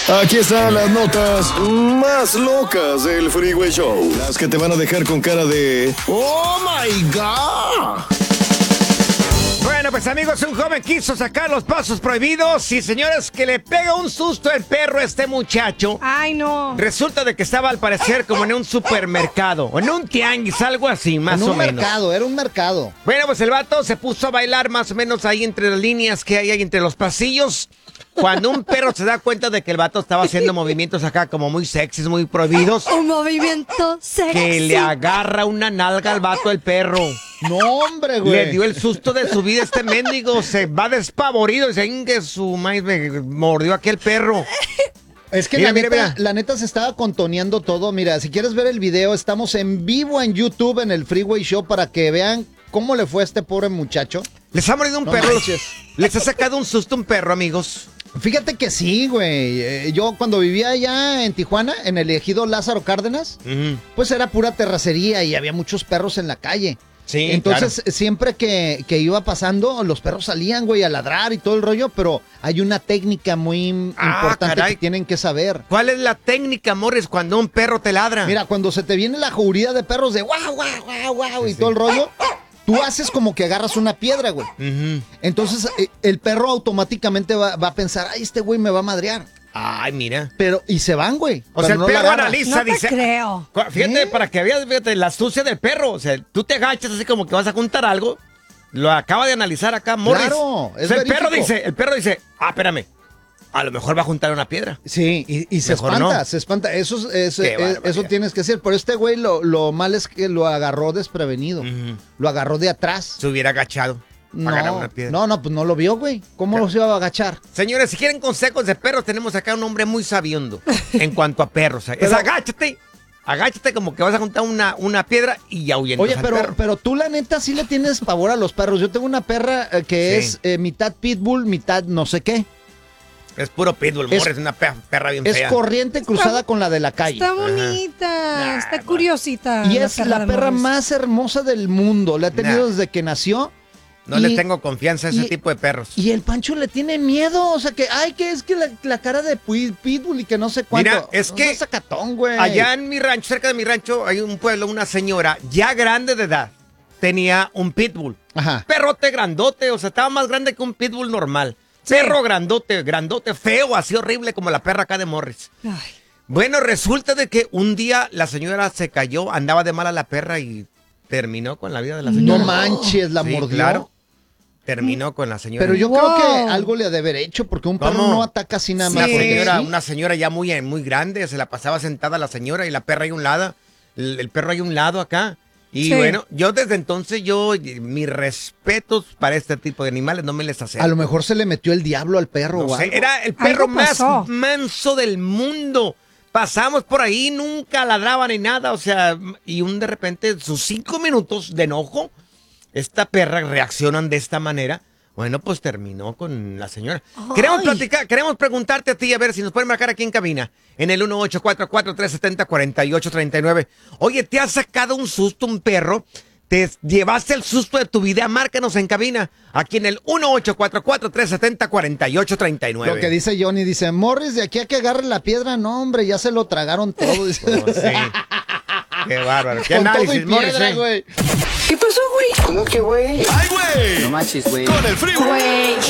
Aquí están las notas más locas del Freeway Show. Las que te van a dejar con cara de ¡Oh, my God! Bueno, pues amigos, un joven quiso sacar los pasos prohibidos y señores, que le pega un susto el perro a este muchacho. Ay, no. Resulta de que estaba al parecer como en un supermercado o en un tianguis, algo así, más o menos. Era un mercado. Bueno, pues el vato se puso a bailar más o menos ahí entre las líneas que hay ahí entre los pasillos. Cuando un perro se da cuenta de que el vato estaba haciendo movimientos acá como muy sexys, muy prohibidos. Un movimiento sexy. Que le agarra una nalga al vato el perro. No, hombre, güey. Le dio el susto de su vida este mendigo. Se va despavorido y dice, que su maíz me mordió aquel perro. Es que Mira. la neta se estaba contoneando todo. Mira, si quieres ver el video, estamos en vivo en YouTube en el Freeway Show para que vean cómo le fue a este pobre muchacho. Les ha mordido un No perro. manches. Les ha sacado un susto un perro, amigos. Fíjate que sí, güey. Yo cuando vivía allá en Tijuana, en el ejido Lázaro Cárdenas, pues era pura terracería y había muchos perros en la calle. Sí, entonces, siempre que iba pasando, los perros salían, güey, a ladrar y todo el rollo, pero hay una técnica muy importante caray. que tienen que saber. ¿Cuál es la técnica, Morris, cuando un perro te ladra? Mira, cuando se te viene la jauría de perros de guau, guau, guau, guau, y todo el rollo, tú haces como que agarras una piedra, güey. Entonces, el perro automáticamente va a pensar, ay, este güey me va a madrear. Ay, mira. Pero, y se van, güey. O sea, el cuando no la perro agarras. analiza, No te dice. creo. Fíjate, para que veas, fíjate, la astucia del perro. O sea, tú te agachas así como que vas a juntar algo. Lo acaba de analizar acá, Morris. Claro, es O sea, el perro verídico. dice, espérame. A lo mejor va a juntar una piedra. Sí, y se Mejor espanta, no. se espanta. Eso Qué barbaridad. eso tienes que hacer. Pero este güey lo mal es que lo agarró desprevenido. Lo agarró de atrás. Se hubiera agachado. Para agarrar una piedra. No, pues no lo vio, güey. ¿Cómo se iba a agachar? Señores, si quieren consejos de perros, tenemos acá un hombre muy sabiondo en cuanto a perros. Es agáchate. Agáchate como que vas a juntar una piedra y ahuyentas Oye, al perro. pero tú la neta sí le tienes pavor a los perros. Yo tengo una perra que Sí. es mitad pitbull, mitad no sé qué. Es puro pitbull, Es- Morris, es una perra bien Es fea. corriente cruzada con la de la calle. Está bonita, está curiosita. Y es la de perra Morris. más hermosa del mundo. La he tenido Nah. desde que nació. No le tengo confianza a ese y- tipo de perros. Y el Pancho le tiene miedo. O sea que, que es que la cara de pitbull y que no sé cuánto. Mira, es No que seas sacatón, güey. Allá en mi rancho, cerca de mi rancho, hay un pueblo, una señora ya grande de edad. Tenía un pitbull. Ajá. Perrote grandote, o sea, estaba más grande que un pitbull normal. Perro grandote, feo, así horrible como la perra acá de Morris. Ay, Bueno, resulta de que un día la señora se cayó, andaba de mala la perra y terminó con la vida de la No señora. manches, la Sí, mordió. claro. Terminó con la señora. Pero yo Wow. creo que algo le ha de haber hecho porque un perro ¿Cómo? no ataca así nada Una más. porque señora, sí. una señora ya muy grande, se la pasaba sentada la señora y la perra ahí a un lado, el perro ahí a un lado acá. Y Sí. bueno, yo desde entonces, mis respetos para este tipo de animales, no me les acerco. A lo mejor se le metió el diablo al perro No o sé, algo. era el perro Algo más pasó. manso del mundo. Pasamos por ahí, nunca ladraba ni nada, o sea, y de repente, sus 5 minutos de enojo, esta perra reaccionan de esta manera. Bueno, pues terminó con la señora. Queremos platicar, queremos preguntarte a ti, a ver si nos pueden marcar aquí en cabina, en el 1844-370-4839. Oye, ¿te ha sacado un susto un perro? ¿Te llevaste el susto de tu vida? Márcanos en cabina, aquí en el 1844-370-4839. Lo que dice Johnny, dice, Morris, de aquí a que agarre la piedra, no, hombre, ya se lo tragaron todo. Dice. Oh, sí. Qué bárbaro. Qué Con todo y análisis, Morris, piedra, ¿eh? güey. ¿Qué pasó, güey? ¡Ay, güey! No manches, güey. Con el Freeway.